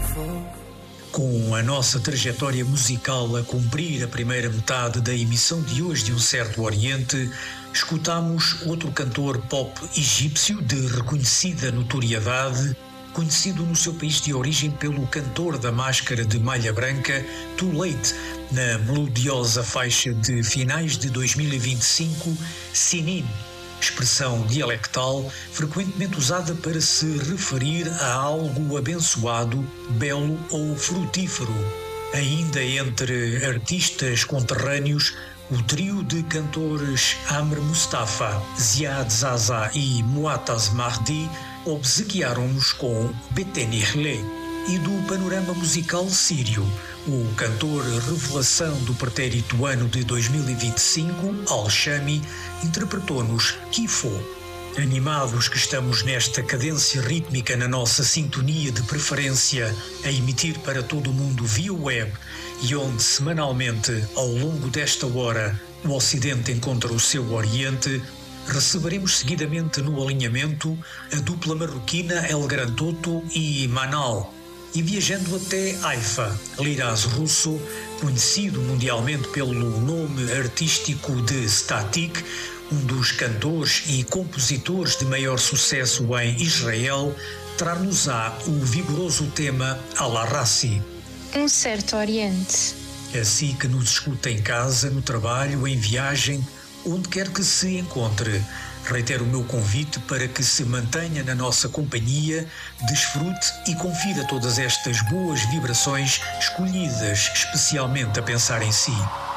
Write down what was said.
Com a nossa trajetória musical a cumprir a primeira metade da emissão de hoje de Um Certo Oriente, escutamos outro cantor pop egípcio de reconhecida notoriedade, conhecido no seu país de origem pelo cantor da máscara de malha branca, Too Late, na melodiosa faixa de finais de 2025, Sinin, expressão dialectal frequentemente usada para se referir a algo abençoado, belo ou frutífero. Ainda entre artistas conterrâneos, o trio de cantores Amr Mustafa, Ziad Zaza e Muattaz Mahdi obsequiaram-nos com Betenihle. E do panorama musical sírio, o cantor revelação do pretérito ano de 2025, Al-Shami, interpretou-nos Kifo. Animados que estamos nesta cadência rítmica na nossa sintonia de preferência a emitir para todo o mundo via web e onde semanalmente, ao longo desta hora, o Ocidente encontra o seu Oriente, receberemos seguidamente no alinhamento a dupla marroquina El Gran Toto e Manal. E viajando até Haifa, Liraz Russo, conhecido mundialmente pelo nome artístico de Static, um dos cantores e compositores de maior sucesso em Israel, trar-nos-á o vigoroso tema Al-Rassi. Um Certo Oriente. Assim que nos escuta em casa, no trabalho, em viagem, onde quer que se encontre, reitero o meu convite para que se mantenha na nossa companhia, desfrute e confira todas estas boas vibrações escolhidas especialmente a pensar em si.